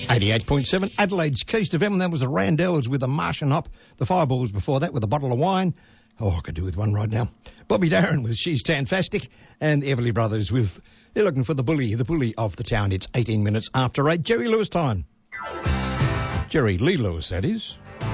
88.7 Adelaide's Keys to FM. That was the Randells with a Martian Hop. The Fireballs before that with a bottle of wine. Oh, I could do with one right now. Bobby Darin with She's Tantastic. And the Everly Brothers with They're Looking for the bully of the town. It's 18 minutes after 8. Jerry Lewis time. Jerry Lee Lewis, that is.